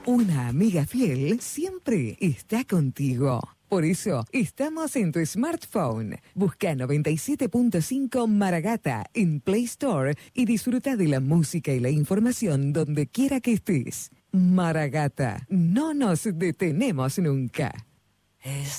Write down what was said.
Una amiga fiel siempre está contigo. Por eso, estamos en tu smartphone. Busca 97.5 Maragata en Play Store y disfruta de la música y la información donde quiera que estés. Maragata, no nos detenemos nunca.